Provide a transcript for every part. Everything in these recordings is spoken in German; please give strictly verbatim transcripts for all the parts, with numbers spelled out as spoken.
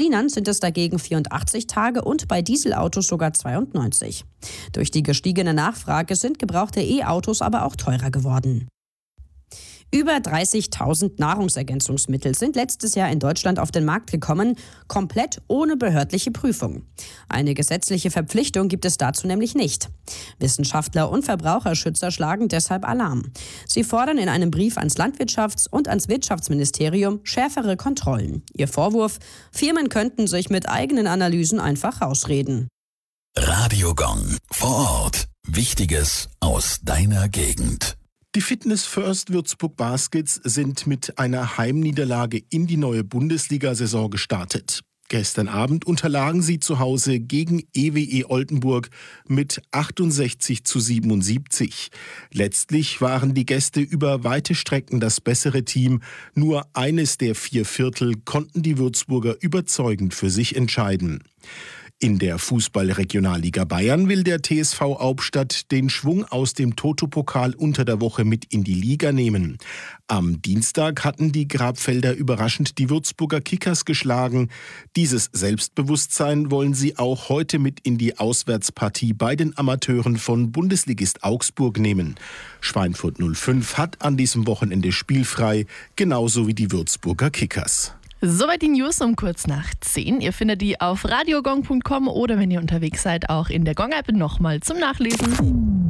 Benzinern sind es dagegen vierundachtzig Tage und bei Dieselautos sogar zweiundneunzig. Durch die gestiegene Nachfrage sind gebrauchte E-Autos aber auch teurer geworden. Über dreißigtausend Nahrungsergänzungsmittel sind letztes Jahr in Deutschland auf den Markt gekommen, komplett ohne behördliche Prüfung. Eine gesetzliche Verpflichtung gibt es dazu nämlich nicht. Wissenschaftler und Verbraucherschützer schlagen deshalb Alarm. Sie fordern in einem Brief ans Landwirtschafts- und ans Wirtschaftsministerium schärfere Kontrollen. Ihr Vorwurf: Firmen könnten sich mit eigenen Analysen einfach rausreden. Radio Gong vor Ort. Wichtiges aus deiner Gegend. Die Fitness First Würzburg Baskets sind mit einer Heimniederlage in die neue Bundesliga-Saison gestartet. Gestern Abend unterlagen sie zu Hause gegen E W E Oldenburg mit achtundsechzig zu siebenundsiebzig. Letztlich waren die Gäste über weite Strecken das bessere Team. Nur eines der vier Viertel konnten die Würzburger überzeugend für sich entscheiden. In der Fußball-Regionalliga Bayern will der T S V Hauptstadt den Schwung aus dem Toto-Pokal unter der Woche mit in die Liga nehmen. Am Dienstag hatten die Grabfelder überraschend die Würzburger Kickers geschlagen. Dieses Selbstbewusstsein wollen sie auch heute mit in die Auswärtspartie bei den Amateuren von Bundesligist Augsburg nehmen. Schweinfurt null fünf hat an diesem Wochenende spielfrei, genauso wie die Würzburger Kickers. Soweit die News um kurz nach zehn. Ihr findet die auf radiogong punkt com oder wenn ihr unterwegs seid, auch in der Gong-App nochmal zum Nachlesen.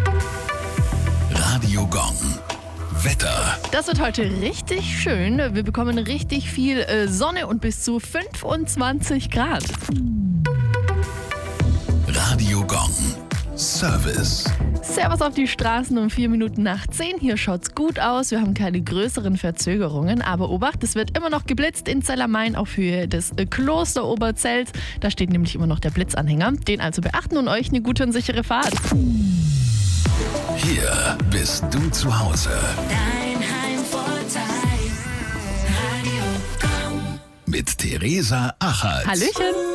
Radio Gong. Wetter. Das wird heute richtig schön. Wir bekommen richtig viel äh, Sonne und bis zu fünfundzwanzig Grad. Radio Gong. Service. Servus auf die Straßen um vier Minuten nach zehn. Hier schaut's gut aus. Wir haben keine größeren Verzögerungen. Aber Obacht, es wird immer noch geblitzt in Zellermain auf Höhe des Kloster Oberzelt. Da steht nämlich immer noch der Blitzanhänger. Den also beachten und euch eine gute und sichere Fahrt. Hier bist du zu Hause. Dein Heimvorteil. Radio Gong. Mit Theresa Achert. Hallöchen.